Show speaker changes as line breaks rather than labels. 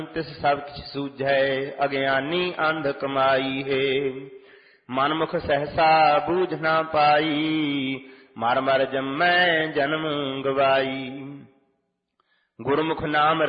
ਤਿਸ ਸਭ ਕਿਛ ਸੂਝੈ ਅਗਿਆਨੀ ਅੰਧ ਕਮਾਈ ਹੈ। ਮਨਮੁਖ ਸਹਸਾ ਬੂਝ ਨਾ ਪਾਈ ਮਰ ਮਰ ਜੰਮੈ ਜਨਮ ਗਵਾਈ। ਗੁਰਮੁਖ ਨਾਮ